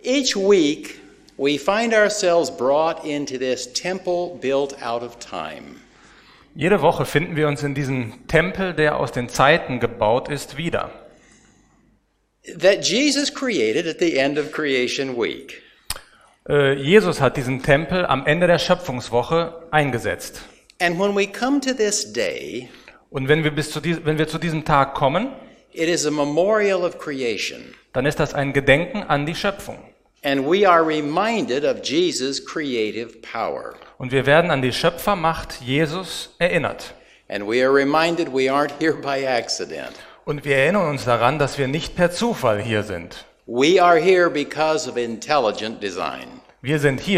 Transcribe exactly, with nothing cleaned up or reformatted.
Each week we find ourselves brought into this temple built out of time. Jede Woche finden wir uns in diesem Tempel, der aus den Zeiten gebaut ist, wieder. That Jesus created at the end of Creation Week. Äh, Jesus hat diesen Tempel am Ende der Schöpfungswoche eingesetzt. And when we come to this day, Und wenn wir, bis zu dies, wenn wir zu diesem Tag kommen, it is a memorial of creation. dann ist das ein Gedenken an die Schöpfung. And we are reminded of Jesus' creative power. Und wir werden an die Schöpfermacht Jesus erinnert. And we are reminded we aren't here by accident. Und wir erinnern uns daran, dass wir nicht per Zufall hier sind. We are here because of intelligent design. Wir sind hier